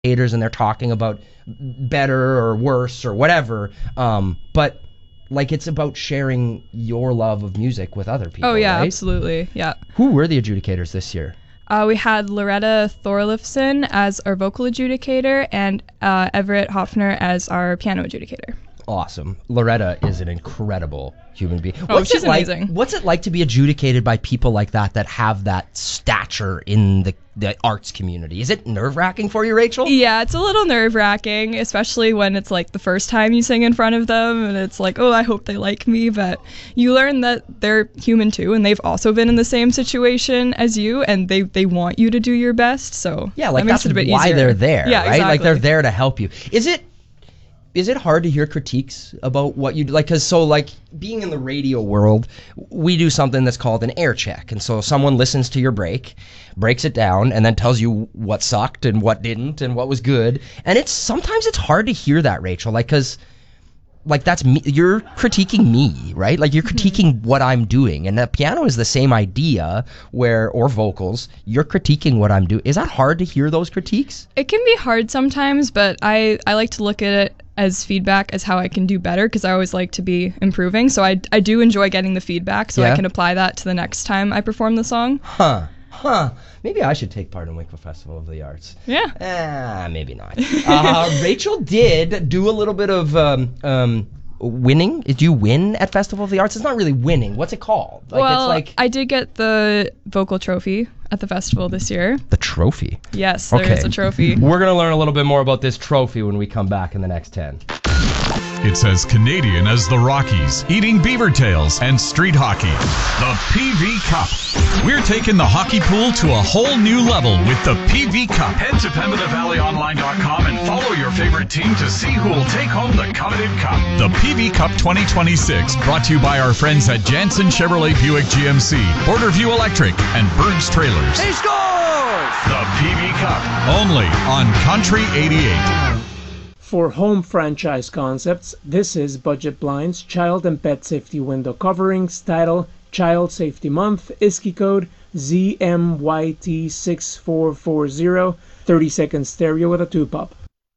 haters and they're talking about better or worse or whatever. But like, it's about sharing your love of music with other people. Oh yeah, right? Absolutely. Yeah. Who were the adjudicators this year? We had Loretta Thorlifson as our vocal adjudicator and Everett Hoffner as our piano adjudicator. Awesome. Loretta is an incredible human being. She's amazing. What's it like to be adjudicated by people like that have that stature in the arts community? Is it nerve-wracking for you, Rachel? Yeah, it's a little nerve-wracking, especially when it's like the first time you sing in front of them and it's like, oh, I hope they like me. But you learn that they're human too, and they've also been in the same situation as you, and they want you to do your best. So yeah, like that makes that's it a bit why easier. they're there, yeah, right? Exactly. Like they're there to help you. Is it hard to hear critiques about what you do? Like, because being in the radio world, we do something that's called an air check. And so someone listens to your breaks it down, and then tells you what sucked and what didn't and what was good. And sometimes it's hard to hear that, Rachel, because that's me. You're critiquing me, right? Like, you're critiquing what I'm doing. And the piano is the same idea or vocals, you're critiquing what I'm doing. Is that hard to hear those critiques? It can be hard sometimes, but I like to look at it as feedback as how I can do better, because I always like to be improving. So I do enjoy getting the feedback, so I can apply that to the next time I perform the song. Maybe I should take part in Winkler Festival of the Arts. Yeah. Maybe not. Rachel did do a little bit of winning. Did you win at Festival of the Arts? It's not really winning. What's it called? I did get the vocal trophy at the festival this year. The trophy? Yes, there is a trophy. We're going to learn a little bit more about this trophy when we come back in the next 10. It's as Canadian as the Rockies, eating beaver tails, and street hockey. The PV Cup. We're taking the hockey pool to a whole new level with the PV Cup. Head to PembinaValleyOnline.com and follow your favorite team to see who will take home the coveted cup. The PV Cup 2026, brought to you by our friends at Jansen Chevrolet Buick GMC, Borderview Electric, and Berg's Trailers. He scores! The PV Cup, only on Country 88. For home franchise concepts, this is Budget Blinds Child and Pet Safety Window Coverings, title Child Safety Month, ISKI code ZMYT6440, 30-second stereo with a 2-pop.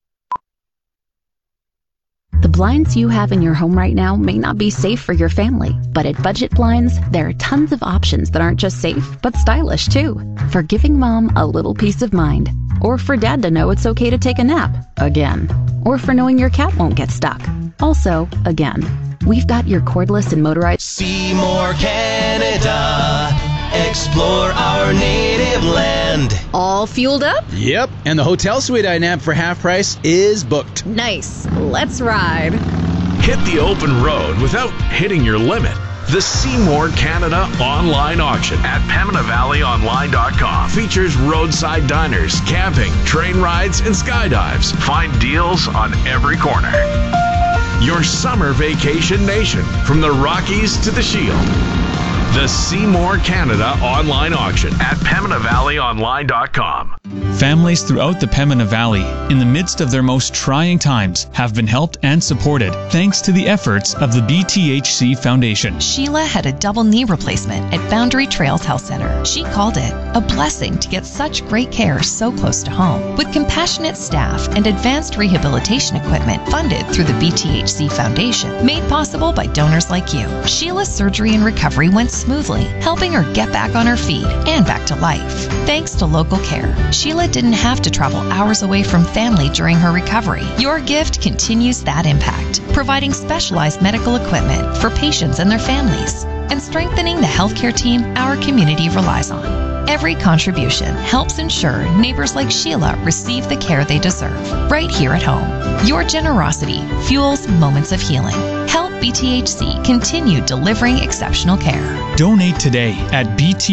The blinds you have in your home right now may not be safe for your family, but at Budget Blinds, there are tons of options that aren't just safe, but stylish too. For giving mom a little peace of mind, or for dad to know it's okay to take a nap, again. Or for knowing your cat won't get stuck, also, again. We've got your cordless and motorized Seymour, Canada. Explore our native land. All fueled up? Yep, and the hotel suite I nabbed for half price is booked. Nice. Let's ride. Hit the open road without hitting your limit. The Seymour Canada online auction at PembinaValleyOnline.com features roadside diners, camping, train rides, and skydives. Find deals on every corner. Your summer vacation nation, from the Rockies to the Shield. The Seymour Canada online auction at PembinaValleyOnline.com. Families throughout the Pembina Valley, in the midst of their most trying times, have been helped and supported thanks to the efforts of the BTHC Foundation. Sheila had a double knee replacement at Boundary Trails Health Center. She called it a blessing to get such great care so close to home. With compassionate staff and advanced rehabilitation equipment funded through the BTHC Foundation, made possible by donors like you, Sheila's surgery and recovery went smoothly, helping her get back on her feet and back to life. Thanks to local care, Sheila didn't have to travel hours away from family during her recovery. Your gift continues that impact, providing specialized medical equipment for patients and their families, and strengthening the healthcare team our community relies on. Every contribution helps ensure neighbors like Sheila receive the care they deserve, right here at home. Your generosity fuels moments of healing. Help BTHC continue delivering exceptional care. Donate today at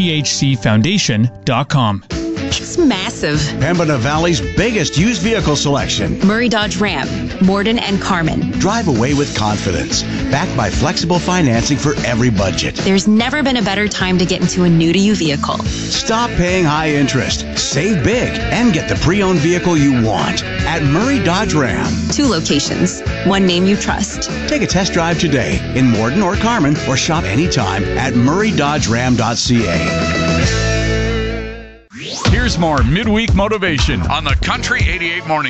bthcfoundation.com. It's massive. Pembina Valley's biggest used vehicle selection. Murray Dodge Ram, Morden and Carmen. Drive away with confidence, backed by flexible financing for every budget. There's never been a better time to get into a new-to-you vehicle. Stop paying high interest, save big, and get the pre-owned vehicle you want at Murray Dodge Ram. 2 locations, one name you trust. Take a test drive today in Morden or Carmen, or shop anytime at murraydodgeram.ca. Here's more midweek motivation on the Country 88 Morning